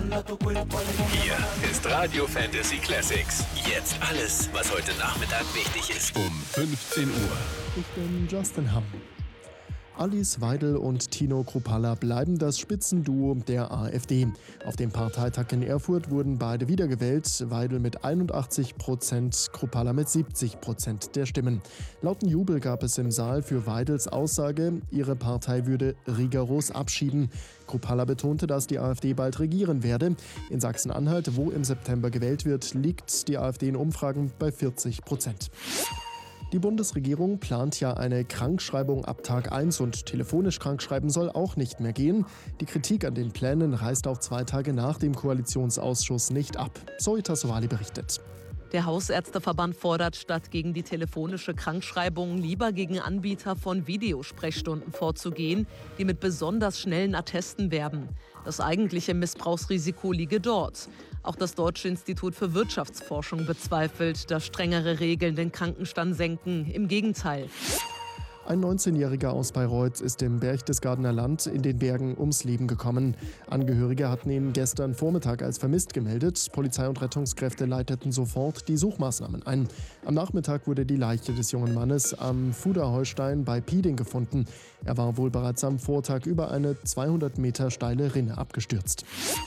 Hier ist Radio Fantasy Classics. Jetzt alles, was heute Nachmittag wichtig ist. Um 15 Uhr. Ich bin Justin Hamm. Alice Weidel und Tino Kruppalla bleiben das Spitzenduo der AfD. Auf dem Parteitag in Erfurt wurden beide wiedergewählt, Weidel mit 81%, Kruppalla mit 70% der Stimmen. Lauten Jubel gab es im Saal für Weidels Aussage, ihre Partei würde rigoros abschieben. Kruppalla betonte, dass die AfD bald regieren werde. In Sachsen-Anhalt, wo im September gewählt wird, liegt die AfD in Umfragen bei 40%. Die Bundesregierung plant ja eine Krankschreibung ab Tag 1 und telefonisch krankschreiben soll auch nicht mehr gehen. Die Kritik an den Plänen reißt auch 2 Tage nach dem Koalitionsausschuss nicht ab. Zoe Tassovali berichtet. Der Hausärzteverband fordert, statt gegen die telefonische Krankschreibung lieber gegen Anbieter von Videosprechstunden vorzugehen, die mit besonders schnellen Attesten werben. Das eigentliche Missbrauchsrisiko liege dort. Auch das Deutsche Institut für Wirtschaftsforschung bezweifelt, dass strengere Regeln den Krankenstand senken. Im Gegenteil. Ein 19-Jähriger aus Bayreuth ist im Berchtesgadener Land in den Bergen ums Leben gekommen. Angehörige hatten ihn gestern Vormittag als vermisst gemeldet. Polizei und Rettungskräfte leiteten sofort die Suchmaßnahmen ein. Am Nachmittag wurde die Leiche des jungen Mannes am Fuderheustein bei Pieding gefunden. Er war wohl bereits am Vortag über eine 200 Meter steile Rinne abgestürzt.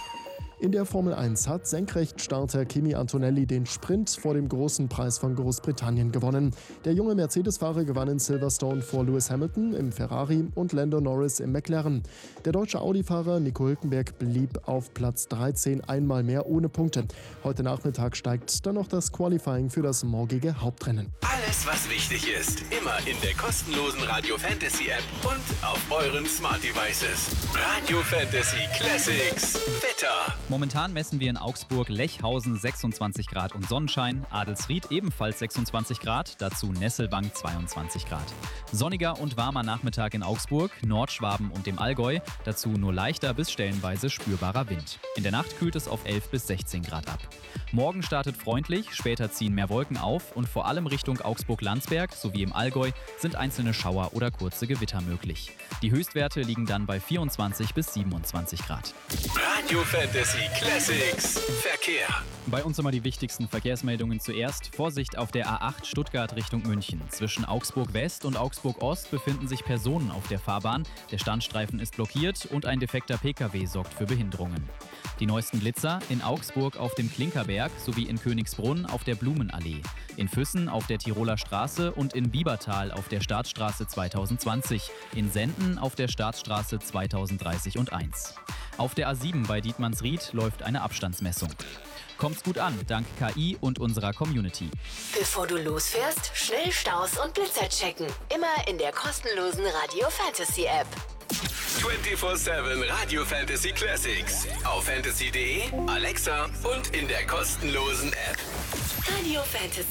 In der Formel 1 hat Senkrechtstarter Kimi Antonelli den Sprint vor dem großen Preis von Großbritannien gewonnen. Der junge Mercedes-Fahrer gewann in Silverstone vor Lewis Hamilton im Ferrari und Lando Norris im McLaren. Der deutsche Audi-Fahrer Nico Hülkenberg blieb auf Platz 13 einmal mehr ohne Punkte. Heute Nachmittag steigt dann noch das Qualifying für das morgige Hauptrennen. Alles, was wichtig ist, immer in der kostenlosen Radio Fantasy App und auf euren Smart Devices. Radio Fantasy Classics. Wetter. Momentan messen wir in Augsburg Lechhausen 26 Grad und Sonnenschein, Adelsried ebenfalls 26 Grad, dazu Nesselwang 22 Grad. Sonniger und warmer Nachmittag in Augsburg, Nordschwaben und dem Allgäu, dazu nur leichter bis stellenweise spürbarer Wind. In der Nacht kühlt es auf 11 bis 16 Grad ab. Morgen startet freundlich, später ziehen mehr Wolken auf und vor allem Richtung Augsburg-Landsberg sowie im Allgäu sind einzelne Schauer oder kurze Gewitter möglich. Die Höchstwerte liegen dann bei 24 bis 27 Grad. Radio Fantasy Classics Verkehr. Bei uns immer die wichtigsten Verkehrsmeldungen zuerst. Vorsicht auf der A8 Stuttgart Richtung München. Zwischen Augsburg West und Augsburg Ost befinden sich Personen auf der Fahrbahn. Der Standstreifen ist blockiert und ein defekter Pkw sorgt für Behinderungen. Die neuesten Blitzer in Augsburg auf dem Klinkerberg sowie in Königsbrunn auf der Blumenallee, in Füssen auf der Tiroler Straße und in Biebertal auf der Staatsstraße 2020, in Senden auf der Staatsstraße 2030 und 1. Auf der A7 bei Dietmannsried läuft eine Abstandsmessung. Kommt's gut an, dank KI und unserer Community. Bevor du losfährst, schnell Staus und Blitzer checken. Immer in der kostenlosen Radio Fantasy App. 24/7 Radio Fantasy Classics. Auf fantasy.de, Alexa und in der kostenlosen App. Radio Fantasy.